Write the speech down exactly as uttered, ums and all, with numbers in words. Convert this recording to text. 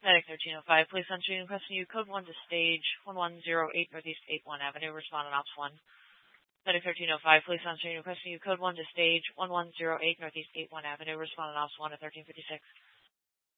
Medic thirteen oh five, police on scene requesting you code one to stage one one zero eight Northeast eight one Avenue, respond on ops one. Medic thirteen oh five, police on scene requesting you code one to stage one one zero eight Northeast eight one Avenue, respond on ops one at thirteen fifty-six.